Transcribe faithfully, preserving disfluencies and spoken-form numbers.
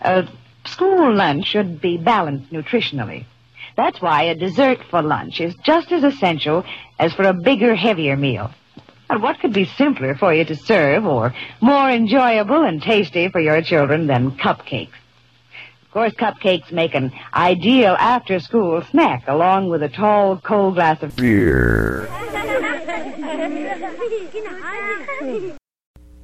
A school lunch should be balanced nutritionally. That's why a dessert for lunch is just as essential as for a bigger, heavier meal. And what could be simpler for you to serve or more enjoyable and tasty for your children than cupcakes? Of course, cupcakes make an ideal after-school snack along with a tall, cold glass of beer.